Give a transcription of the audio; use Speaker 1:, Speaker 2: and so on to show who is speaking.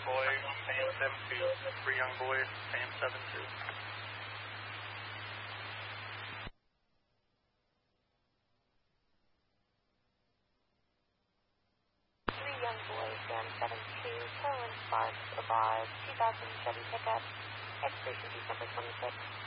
Speaker 1: boy, Sam 72. 3 young boys, Sam 72.
Speaker 2: Young boy, Sam 72, Carolyn Sparks, arrived, 2007 pickup, expiration December 26.